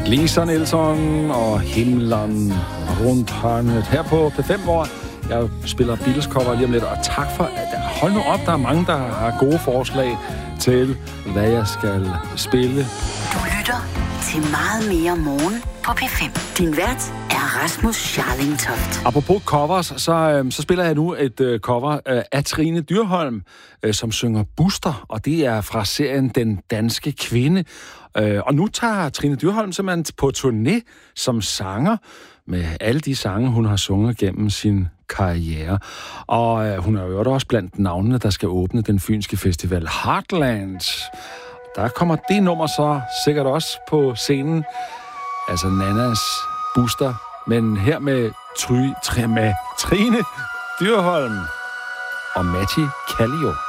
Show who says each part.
Speaker 1: Lisa Nielsen og Himlen rundt hørnet her på P5, hvor jeg spiller Beatles-cover lige om lidt. Og tak for, at hold nu op, der er mange, der har gode forslag til, hvad jeg skal spille.
Speaker 2: Du lytter til Meget mere morgen på P5. Din vært er Rasmus Scharlingtoft.
Speaker 1: Apropos covers, så spiller jeg nu et cover af Trine Dyrholm, som synger Buster, og det er fra serien Den Danske Kvinde. Og nu tager Trine Dyrholm simpelthen på turné som sanger med alle de sange, hun har sunget gennem sin karriere. Og hun er jo også blandt navnene, der skal åbne den fynske festival Heartland. Der kommer det nummer så sikkert også på scenen. Altså Nannas Buster, men her med Trine Dyrholm og Matti Kallio.